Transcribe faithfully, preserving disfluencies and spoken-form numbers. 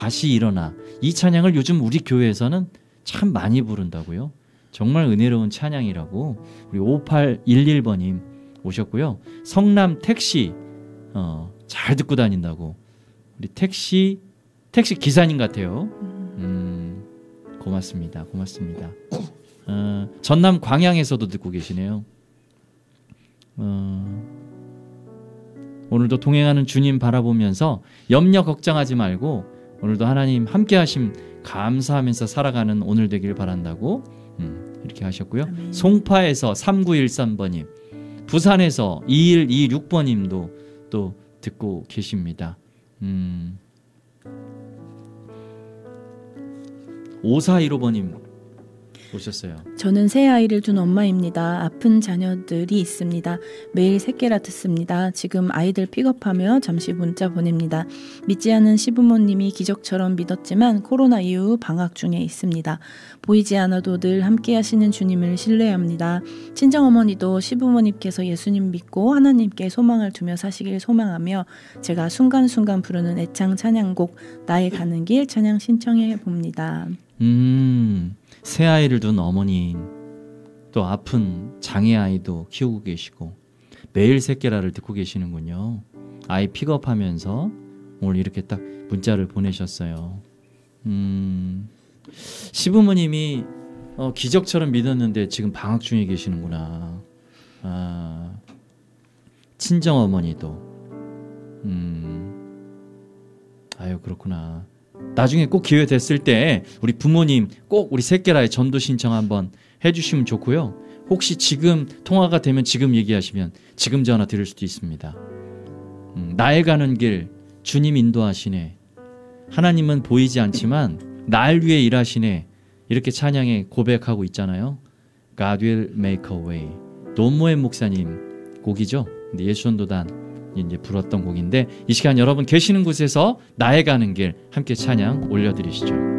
다시 일어나. 이 찬양을 요즘 우리 교회에서는 참 많이 부른다고요. 정말 은혜로운 찬양이라고 우리 오팔일일 번님 오셨고요. 성남 택시 어, 잘 듣고 다닌다고 우리 택시 택시 기사님 같아요. 음, 고맙습니다. 고맙습니다. 어, 전남 광양에서도 듣고 계시네요. 어, 오늘도 동행하는 주님 바라보면서 염려 걱정하지 말고 오늘도 하나님 함께 하심 감사하면서 살아가는 오늘 되길 바란다고 음, 이렇게 하셨고요. 아멘. 송파에서 삼구일삼 번님, 부산에서 이일이육 번님도 또 듣고 계십니다. 음, 오사일오 번님 오셨어요. 저는 새 아이를 둔 엄마입니다. 아픈 자녀들이 있습니다. 매일 새끼라 듣습니다. 지금 아이들 픽업하며 잠시 문자 보냅니다. 믿지 않은 시부모님이 기적처럼 믿었지만 코로나 이후 방학 중에 있습니다. 보이지 않아도 늘 함께 하시는 주님을 신뢰합니다. 친정어머니도 시부모님께서 예수님 믿고 하나님께 소망을 두며 사시길 소망하며 제가 순간순간 부르는 애창 찬양곡 나의 가는 길 찬양 신청해 봅니다. 음... 새 아이를 둔 어머니, 또 아픈 장애 아이도 키우고 계시고 매일 새끼라를 듣고 계시는군요. 아이 픽업하면서 오늘 이렇게 딱 문자를 보내셨어요. 음, 시부모님이 어, 기적처럼 믿었는데 지금 방학 중에 계시는구나. 아, 친정 어머니도 음, 아유 그렇구나. 나중에 꼭 기회 됐을 때 우리 부모님 꼭 우리 새끼라의 전도 신청 한번 해주시면 좋고요. 혹시 지금 통화가 되면 지금 얘기하시면 지금 전화 드릴 수도 있습니다. 음, 나의 가는 길 주님 인도하시네. 하나님은 보이지 않지만 날 위해 일하시네. 이렇게 찬양에 고백하고 있잖아요. God will make a way. 노무현 목사님 곡이죠. 근데 예수전도단 이제 불렀던 곡인데 이 시간 여러분 계시는 곳에서 나의 가는 길 함께 찬양 올려드리시죠.